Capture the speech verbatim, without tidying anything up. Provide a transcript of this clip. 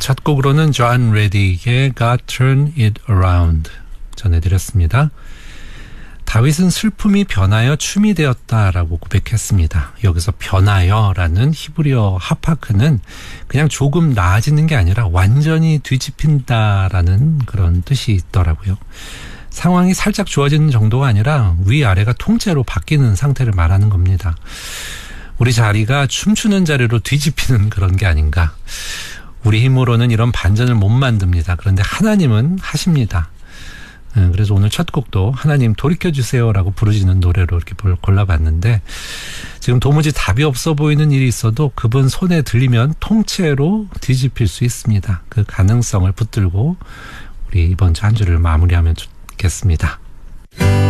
첫 곡으로는 존 레딕의 God Turn It Around 전해드렸습니다. 다윗은 슬픔이 변하여 춤이 되었다라고 고백했습니다. 여기서 변하여라는 히브리어 하파크는 그냥 조금 나아지는 게 아니라 완전히 뒤집힌다라는 그런 뜻이 있더라고요. 상황이 살짝 좋아지는 정도가 아니라 위아래가 통째로 바뀌는 상태를 말하는 겁니다. 우리 자리가 춤추는 자리로 뒤집히는 그런 게 아닌가. 우리 힘으로는 이런 반전을 못 만듭니다. 그런데 하나님은 하십니다. 그래서 오늘 첫 곡도 하나님 돌이켜주세요라고 부르짖는 노래로 이렇게 골라봤는데, 지금 도무지 답이 없어 보이는 일이 있어도 그분 손에 들리면 통째로 뒤집힐 수 있습니다. 그 가능성을 붙들고 우리 이번 주 한 주를 마무리하면 좋겠습니다.